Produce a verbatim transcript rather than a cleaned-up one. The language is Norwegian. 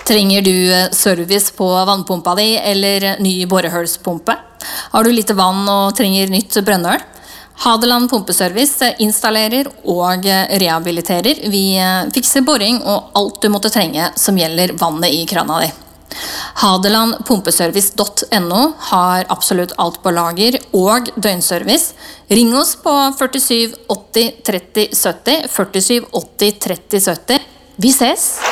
Trenger du service på vannpumpa di eller ny borehølspumpe? Har du lite vann og trenger nytt brønnøl? Hadeland Pumpeservice installerer og rehabiliterer. Vi fikser boring og alt du måtte trenge som gjelder vannet i krana di. hadeland pumpeservice punktum no har absolutt alt på lager og døgnservice. Ring oss på førtisju åtti tretti sytti, førtisju åtti tretti sytti. Vi ses!